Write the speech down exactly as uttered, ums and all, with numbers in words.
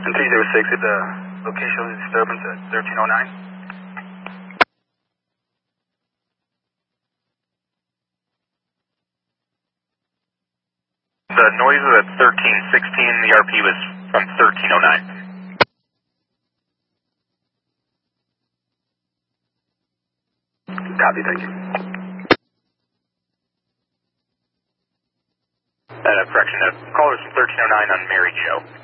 And three zero six, at the location of the disturbance at thirteen oh nine. The noise was at thirteen sixteen, the R P was from thirteen oh nine. Copy, thank you. Uh, correction, the caller's from thirteen oh nine on Mary Jo.